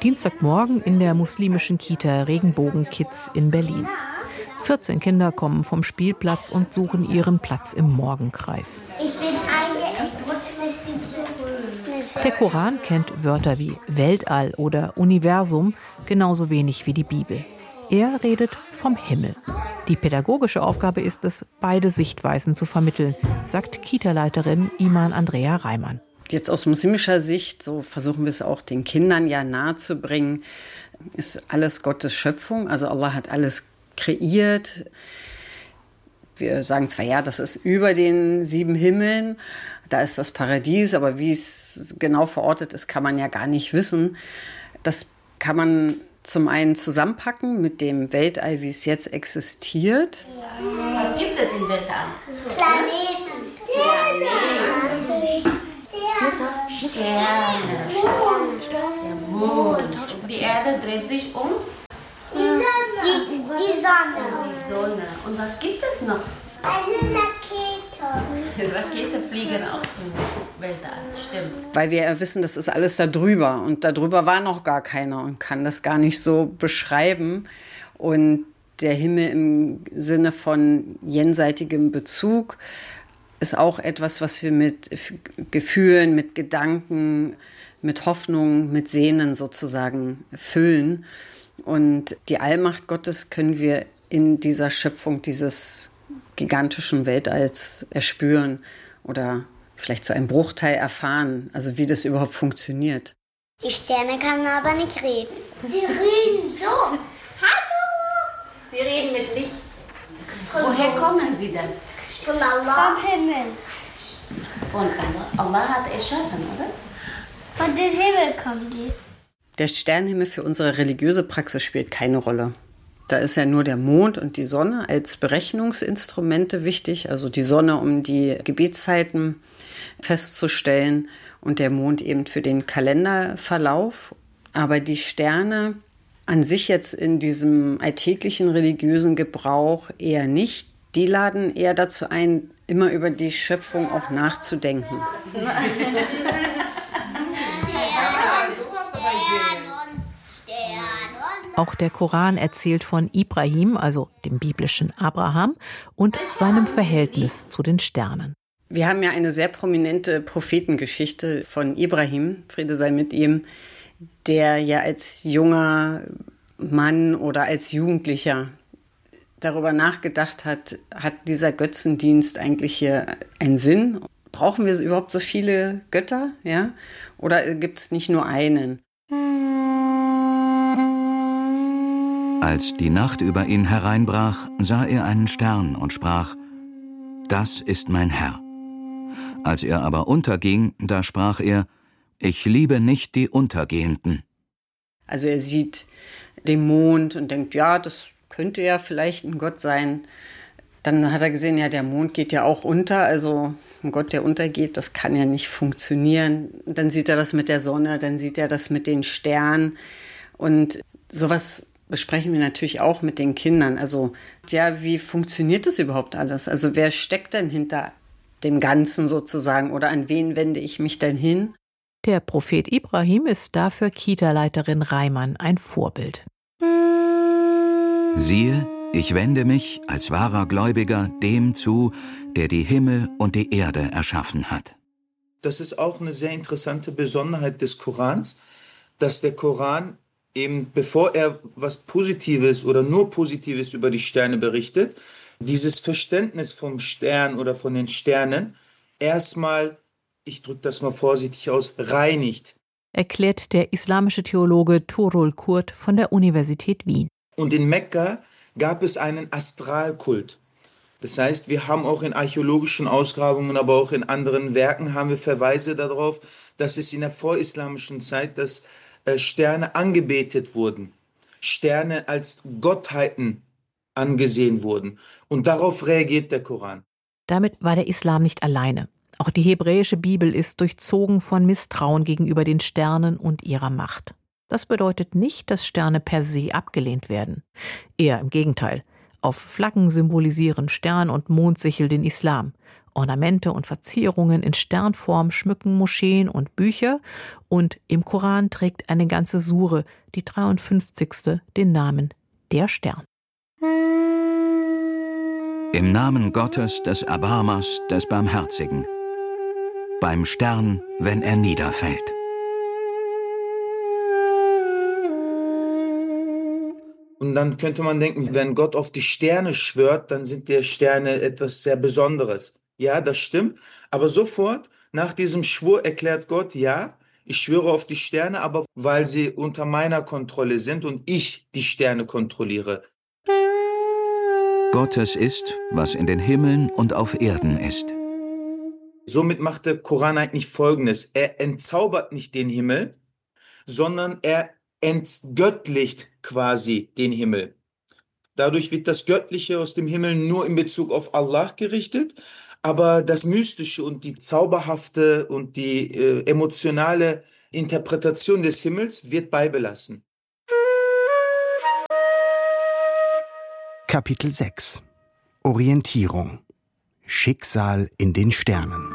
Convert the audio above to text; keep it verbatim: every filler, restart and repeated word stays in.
Dienstagmorgen in der muslimischen Kita Regenbogen Kids in Berlin. vierzehn Kinder kommen vom Spielplatz und suchen ihren Platz im Morgenkreis. Ich bin eine und rutsche ein bisschen zurück. Der Koran kennt Wörter wie Weltall oder Universum genauso wenig wie die Bibel. Er redet vom Himmel. Die pädagogische Aufgabe ist es, beide Sichtweisen zu vermitteln, sagt Kita-Leiterin Iman Andrea Reimann. Jetzt aus muslimischer Sicht, so versuchen wir es auch den Kindern ja nahezubringen, ist alles Gottes Schöpfung. Also Allah hat alles kreiert. Wir sagen zwar, ja, das ist über den sieben Himmeln, da ist das Paradies, aber wie es genau verortet ist, kann man ja gar nicht wissen. Das kann man zum einen zusammenpacken mit dem Weltall, wie es jetzt existiert. Was gibt es im Weltall? Planeten. Sterne. Sterne. Der Mond. Die Erde dreht sich um? Die Sonne. Die, die Sonne. Die Sonne. Und was gibt es noch? Eine Rakete. Raketen fliegen auch zum Weltall, stimmt. Weil wir ja wissen, das ist alles da drüber. Und da drüber war noch gar keiner und kann das gar nicht so beschreiben. Und der Himmel im Sinne von jenseitigem Bezug ist auch etwas, was wir mit Gefühlen, mit Gedanken, mit Hoffnung, mit Sehnen sozusagen füllen. Und die Allmacht Gottes können wir in dieser Schöpfung dieses gigantischen Weltalls erspüren oder vielleicht zu einem Bruchteil erfahren, also wie das überhaupt funktioniert. Die Sterne kann aber nicht reden. Sie reden so. Hallo. Sie reden mit Licht. Woher kommen sie denn? Von Allah. Vom Himmel. Und Allah hat erschaffen, oder? Von dem Himmel kommen die. Der Sternenhimmel für unsere religiöse Praxis spielt keine Rolle. Da ist ja nur der Mond und die Sonne als Berechnungsinstrumente wichtig, also die Sonne, um die Gebetszeiten festzustellen und der Mond eben für den Kalenderverlauf. Aber die Sterne an sich jetzt in diesem alltäglichen religiösen Gebrauch eher nicht. Die laden eher dazu ein, immer über die Schöpfung auch nachzudenken. Auch der Koran erzählt von Ibrahim, also dem biblischen Abraham, und seinem Verhältnis zu den Sternen. Wir haben ja eine sehr prominente Prophetengeschichte von Ibrahim, Friede sei mit ihm, der ja als junger Mann oder als Jugendlicher darüber nachgedacht hat, hat dieser Götzendienst eigentlich hier einen Sinn? Brauchen wir überhaupt so viele Götter? Ja? Oder gibt es nicht nur einen? Als die Nacht über ihn hereinbrach, sah er einen Stern und sprach: Das ist mein Herr. Als er aber unterging, da sprach er: Ich liebe nicht die Untergehenden. Also er sieht den Mond und denkt, ja, das könnte ja vielleicht ein Gott sein. Dann hat er gesehen, ja, der Mond geht ja auch unter, also ein Gott, der untergeht, das kann ja nicht funktionieren. Und dann sieht er das mit der Sonne, dann sieht er das mit den Sternen. Und sowas besprechen wir natürlich auch mit den Kindern. Also, ja, wie funktioniert das überhaupt alles? Also, wer steckt denn hinter dem Ganzen sozusagen oder an wen wende ich mich denn hin? Der Prophet Ibrahim ist dafür Kita-Leiterin Reimann ein Vorbild. Siehe, ich wende mich als wahrer Gläubiger dem zu, der die Himmel und die Erde erschaffen hat. Das ist auch eine sehr interessante Besonderheit des Korans, dass der Koran eben, bevor er was Positives oder nur Positives über die Sterne berichtet, dieses Verständnis vom Stern oder von den Sternen erstmal, ich drücke das mal vorsichtig aus, reinigt. Erklärt der islamische Theologe Tuğrul Kurt von der Universität Wien. Und in Mekka gab es einen Astralkult. Das heißt, wir haben auch in archäologischen Ausgrabungen, aber auch in anderen Werken haben wir Verweise darauf, dass es in der vorislamischen Zeit, dass äh, Sterne angebetet wurden. Sterne als Gottheiten angesehen wurden. Und darauf reagiert der Koran. Damit war der Islam nicht alleine. Auch die hebräische Bibel ist durchzogen von Misstrauen gegenüber den Sternen und ihrer Macht. Das bedeutet nicht, dass Sterne per se abgelehnt werden. Eher im Gegenteil. Auf Flaggen symbolisieren Stern und Mondsichel den Islam. Ornamente und Verzierungen in Sternform schmücken Moscheen und Bücher und im Koran trägt eine ganze Sure, die dreiundfünfzigste, den Namen Der Stern. Im Namen Gottes, des Erbarmers, des Barmherzigen. Beim Stern, wenn er niederfällt. Und dann könnte man denken, wenn Gott auf die Sterne schwört, dann sind die Sterne etwas sehr Besonderes. Ja, das stimmt. Aber sofort nach diesem Schwur erklärt Gott, ja, ich schwöre auf die Sterne, aber weil sie unter meiner Kontrolle sind und ich die Sterne kontrolliere. Gottes ist, was in den Himmeln und auf Erden ist. Somit macht der Koran eigentlich Folgendes. Er entzaubert nicht den Himmel, sondern er entgöttlicht quasi den Himmel. Dadurch wird das Göttliche aus dem Himmel nur in Bezug auf Allah gerichtet, aber das Mystische und die zauberhafte und die äh, emotionale Interpretation des Himmels wird beibelassen. Kapitel sechs. Orientierung. Schicksal in den Sternen.